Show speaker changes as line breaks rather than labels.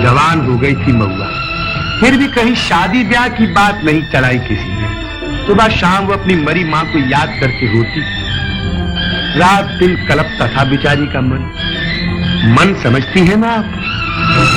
जवान हो गई थी महुआ, फिर भी कहीं शादी ब्याह की बात नहीं चलाई किसी ने। सुबह शाम वो अपनी मरी मां को याद करके रोती, रात दिन कलपता था बेचारी का मन। मन समझती है ना आप?